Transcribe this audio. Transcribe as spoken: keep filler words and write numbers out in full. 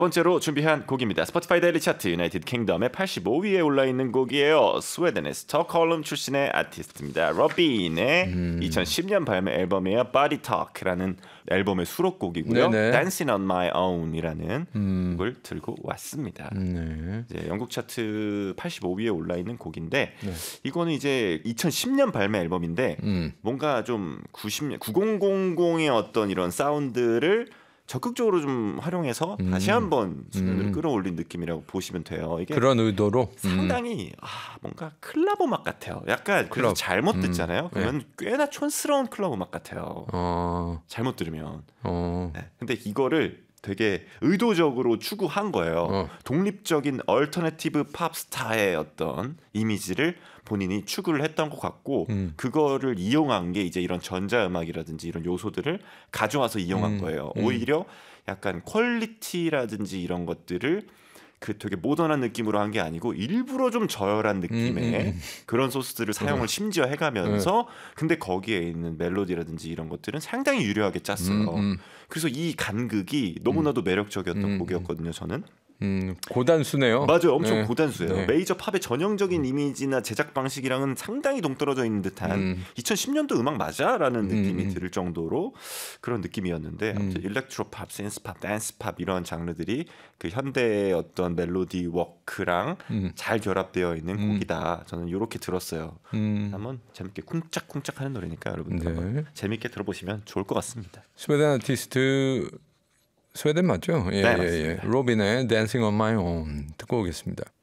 번째로 준비한 곡입니다. 스포티파이 데일리 차트 유나이티드 킹덤의 팔십오 위에 올라있는 곡이에요. 스웨덴의 스톡홀름 출신의 아티스트입니다. 로빈의 음. 이천십 년 발매 앨범이에요. Body Talk라는 앨범의 수록곡이고요. 네네. Dancing on My Own이라는 음. 곡을 들고 왔습니다. 네. 이제 영국 차트 팔십오 위에 올라있는 곡인데 네. 이거는 이제 이천십 년 발매 앨범인데 음. 뭔가 좀 구십 년, 구천의 어떤 이런 사운드를 적극적으로 좀 활용해서 음. 다시 한번 수면을 음. 끌어올린 느낌이라고 보시면 돼요. 이게 그런 의도로 상당히 음. 아, 뭔가 클럽 음악 같아요. 약간 그래서 잘못 음. 듣잖아요. 그러면 네. 꽤나 촌스러운 클럽 음악 같아요. 어. 잘못 들으면. 어. 네. 근데 이거를 되게 의도적으로 추구한 거예요. 어. 독립적인 얼터내티브 팝 스타의 어떤 이미지를 본인이 추구를 했던 것 같고 음. 그거를 이용한 게 이제 이런 전자음악이라든지 이런 요소들을 가져와서 이용한 음. 거예요. 음. 오히려 약간 퀄리티라든지 이런 것들을 그 되게 모던한 느낌으로 한 게 아니고 일부러 좀 저열한 느낌의 음, 음, 음. 그런 소스들을 사용을 음. 심지어 해가면서 근데 거기에 있는 멜로디라든지 이런 것들은 상당히 유려하게 짰어요. 음, 음. 그래서 이 간극이 너무나도 매력적이었던 음, 곡이었거든요. 저는. 음, 고단수네요. 맞아요. 엄청 네. 고단수예요. 네. 메이저 팝의 전형적인 이미지나 제작 방식이랑은 상당히 동떨어져 있는 듯한 음. 이천십 년도 음악 맞아라는 느낌이 음. 들을 정도로 그런 느낌이었는데 아무튼 음. 일렉트로팝, 센스팝, 댄스팝 이런 장르들이 그 현대의 어떤 멜로디 워크랑 음. 잘 결합되어 있는 음. 곡이다. 저는 이렇게 들었어요. 음. 한번 재밌게 쿵짝쿵짝하는 노래니까 여러분들 네. 한번 재밌게 들어보시면 좋을 것 같습니다. 스웨덴 아티스트 스웨덴 맞죠? 예, 네, 예, 예. 로빈의 Dancing on My Own 듣고 오겠습니다.